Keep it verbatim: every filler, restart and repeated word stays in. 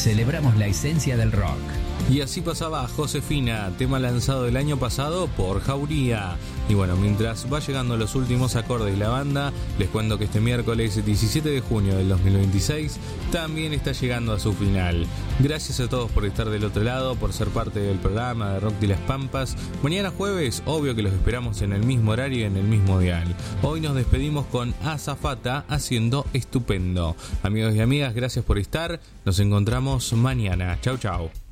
Celebramos la esencia del rock. Y así pasaba Josefina, tema lanzado el año pasado por Jauría. Y bueno, mientras va llegando los últimos acordes de la banda, les cuento que este miércoles diecisiete de junio del dos mil veintiséis también está llegando a su final. Gracias a todos por estar del otro lado, por ser parte del programa de Rock de las Pampas. Mañana jueves, obvio que los esperamos en el mismo horario y en el mismo dial. Hoy nos despedimos con Azafata haciendo Estupendo. Amigos y amigas, gracias por estar. Nos encontramos mañana. Chau, chau.